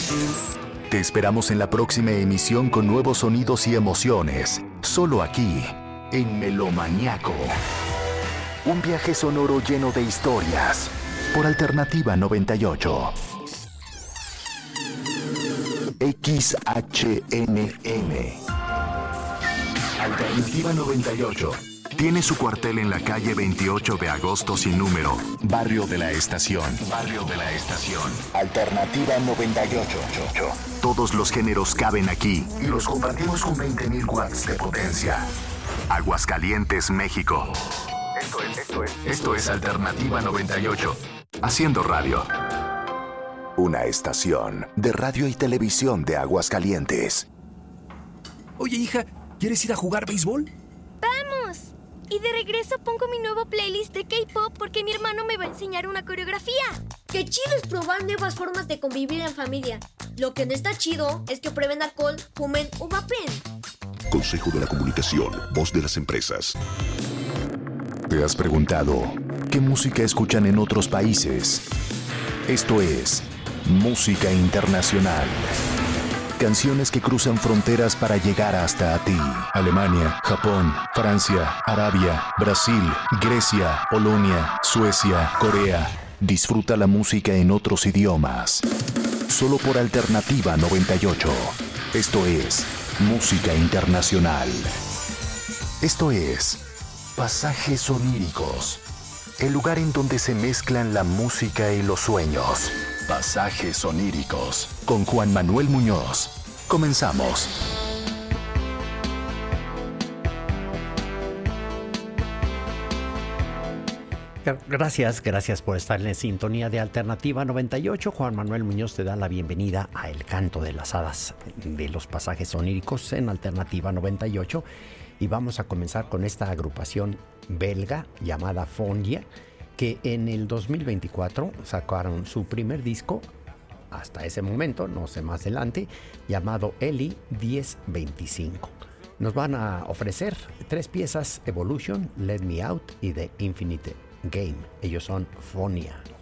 Te esperamos en la próxima emisión con nuevos sonidos y emociones. Solo aquí, en Melomaniaco. Un viaje sonoro lleno de historias. Por Alternativa 98. XHNM. Alternativa 98. Tiene su cuartel en la calle 28 de agosto sin número, Barrio de la Estación. Barrio de la Estación. Alternativa 98. Todos los géneros caben aquí y los compartimos con 20.000 watts de potencia. Aguascalientes, México. Esto es Alternativa 98. Haciendo radio. Una estación de radio y televisión de Aguascalientes. Oye, hija, ¿quieres ir a jugar béisbol? ¡Vamos! Y de regreso pongo mi nuevo playlist de K-pop porque mi hermano me va a enseñar una coreografía. ¡Qué chido es probar nuevas formas de convivir en familia! Lo que no está chido es que prueben alcohol, fumen o vapen. Consejo de la Comunicación, voz de las empresas. ¿Te has preguntado qué música escuchan en otros países? Esto es Música Internacional. Canciones que cruzan fronteras para llegar hasta ti. Alemania, Japón, Francia, Arabia, Brasil, Grecia, Polonia, Suecia, Corea. Disfruta la música en otros idiomas. Solo por Alternativa 98. Esto es Música Internacional. Esto es Pasajes Oníricos. El lugar en donde se mezclan la música y los sueños. Pasajes Oníricos. Con Juan Manuel Muñoz. Comenzamos. Gracias por estar en sintonía de Alternativa 98. Juan Manuel Muñoz te da la bienvenida a El Canto de las Hadas de los Pasajes Oníricos en Alternativa 98. Y vamos a comenzar con esta agrupación belga llamada Fonia, que en el 2024 sacaron su primer disco, hasta ese momento, no sé más adelante, llamado Eli 1025. Nos van a ofrecer 3 piezas: Evolution, Let Me Out y The Infinite Game. Ellos son Fonia.